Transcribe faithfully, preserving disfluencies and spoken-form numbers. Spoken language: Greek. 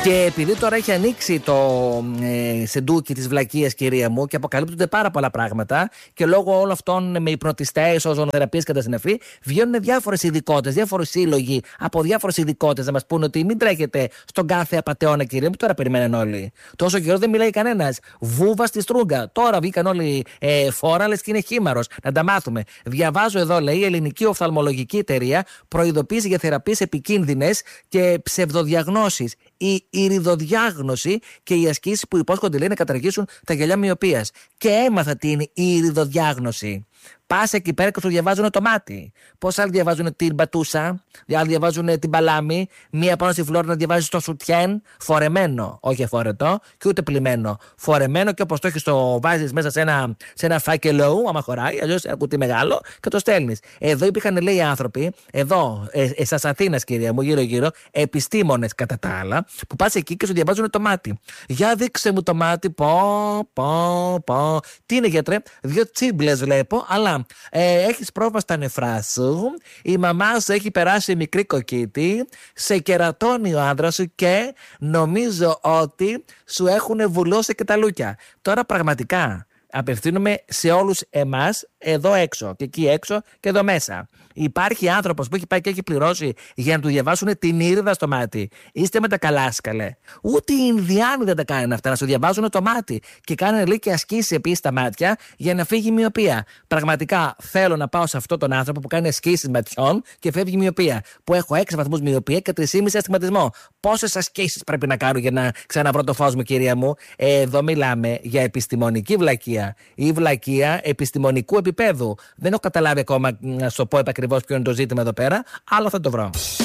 Και επειδή τώρα έχει ανοίξει το ε, σεντούκι της βλακείας, κυρία μου, και αποκαλύπτονται πάρα πολλά πράγματα, και λόγω όλων αυτών με υπνοτιστές, οζονοθεραπείες και τα συναφή, βγαίνουν διάφορες ειδικότητες, διάφοροι σύλλογοι από διάφορες ειδικότητες να μας πούνε ότι μην τρέχετε στον κάθε απατεώνα, κυρία μου. Τώρα περιμένουν όλοι. Τόσο καιρό δεν μιλάει κανένας. Βούβα στη στρούγκα. Τώρα βγήκαν όλοι ε, φόρα, λες και είναι χήμαρος. Να τα μάθουμε. Διαβάζω εδώ, λέει, η Ελληνική Οφθαλμολογική Εταιρεία προειδοποίηση για θεραπείες επικίνδυνες και ψευδοδιαγνώσεις. Η ηριδοδιάγνωση και οι ασκήσεις που υπόσχονται, λέει, να καταργήσουν τα γυαλιά μοιοπίας. Και έμαθα τι είναι η ηριδοδιάγνωση. Πας εκεί πέρα και σου διαβάζουν το μάτι. Πώς άλλοι διαβάζουν την πατούσα, άλλοι διαβάζουν την παλάμη, μία πάνω στη φλόρ να διαβάζει το σουτιέν, φορεμένο, όχι αφορετό, και ούτε πλημμένο. Φορεμένο, και όπως το έχεις το βάζεις μέσα σε ένα, σε ένα φάκελο, άμα χωράει, αλλιώς ένα κουτί μεγάλο, και το στέλνεις. Εδώ υπήρχαν, λέει, άνθρωποι, εδώ, ε, ε, σας Αθήνας, κυρία μου, γύρω-γύρω, επιστήμονες κατά τα άλλα, που πας εκεί και σου διαβάζουν το μάτι. Για δείξε μου το μάτι, πω, πω, πω. Τι είναι, γιατρέ? Δύο τσίμπλες βλέπω, αλλά ε, έχεις πρόβλημα στα νεφρά σου, η μαμά σου έχει περάσει μικρή κοκκίτη, σε κερατώνει ο άντρας σου και νομίζω ότι σου έχουν βουλώσει και τα λούκια. Τώρα πραγματικά απευθύνομαι σε όλους εμάς εδώ έξω και εκεί έξω και εδώ μέσα. Υπάρχει άνθρωπος που έχει πάει και έχει πληρώσει για να του διαβάσουν την ήριδα στο μάτι. Είστε με τα καλάσκαλε. Ούτε οι Ινδιάνοι δεν τα κάνουν αυτά, να σου διαβάζουν το μάτι. Και κάνουν, λέει, και ασκήσεις επίσης στα μάτια για να φύγει η μοιοπία. Πραγματικά θέλω να πάω σε αυτόν τον άνθρωπο που κάνει ασκήσεις ματιών και φεύγει η μοιοπία. Που έχω έξι βαθμούς μοιοπία και τρία κόμμα πέντε αστιγματισμό. Πόσες ασκήσεις πρέπει να κάνω για να ξαναβρω το φως μου, κυρία μου? Εδώ μιλάμε για επιστημονική βλακεία. Η βλακεία επιστημονικού επίπεδου. Δεν έχω καταλάβει ακόμα να σου πω επακριβώς ποιο είναι το ζήτημα εδώ πέρα, αλλά θα το βρω.